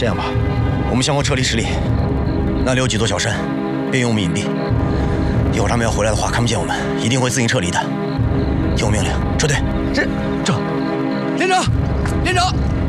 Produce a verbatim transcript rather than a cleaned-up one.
这样吧，我们相互撤离十里，那里有几座小山，便于我们隐蔽。一会儿他们要回来的话，看不见我们，一定会自行撤离的。听我命令，撤退。 是，这连长，连长。